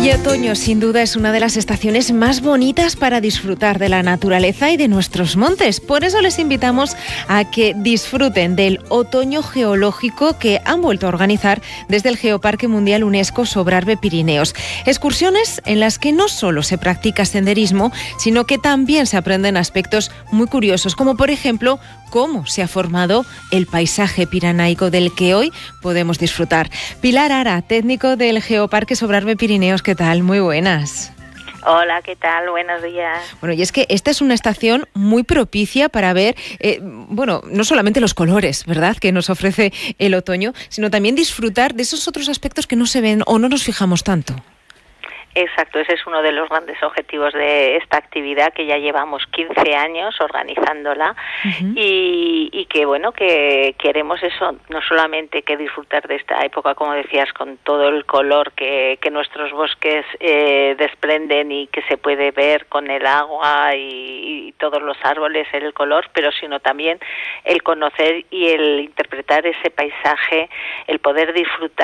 Y otoño, sin duda, es una de las estaciones más bonitas para disfrutar de la naturaleza y de nuestros montes. Por eso les invitamos a que disfruten del otoño geológico que han vuelto a organizar desde el Geoparque Mundial UNESCO Sobrarbe Pirineos. Excursiones en las que no solo se practica senderismo, sino que también se aprenden aspectos muy curiosos, como por ejemplo cómo se ha formado el paisaje pirenaico del que hoy podemos disfrutar. Pilar Ara, técnico del Geoparque Sobrarbe Pirineos, ¿qué tal? Muy buenas. Hola, ¿qué tal? Buenos días. Bueno, y es que esta es una estación muy propicia para ver, no solamente los colores, ¿verdad?, que nos ofrece el otoño, sino también disfrutar de esos otros aspectos que no se ven o no nos fijamos tanto. Exacto, ese es uno de los grandes objetivos de esta actividad, que ya llevamos 15 años organizándola. Uh-huh. y que bueno, que queremos eso, no solamente que disfrutar de esta época, como decías, con todo el color que nuestros bosques desprenden y que se puede ver con el agua y todos los árboles, el color, pero sino también el conocer y el interpretar ese paisaje, el poder disfrutar